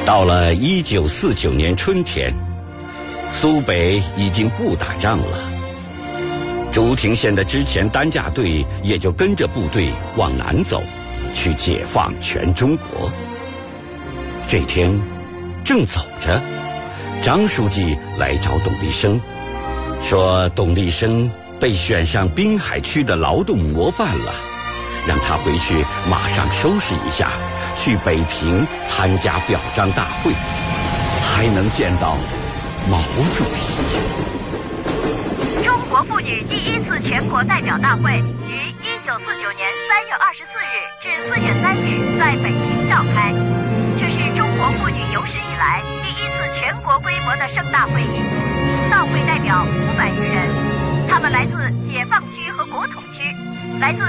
到了1949年春天，苏北已经不打仗了，竹亭县的之前担架队也就跟着部队往南走，去解放全中国。这天正走着，张书记来找董立生，说董立生被选上滨海区的劳动模范了，让他回去马上收拾一下，去北平参加表彰大会，还能见到毛主席。 中国妇女第1次全国代表大会于1949年3月24日至4月3日在北京召开，这是中国妇女有史以来第1次全国规模的盛大会议。到会代表500余人，他们来自解放区和国统区，来自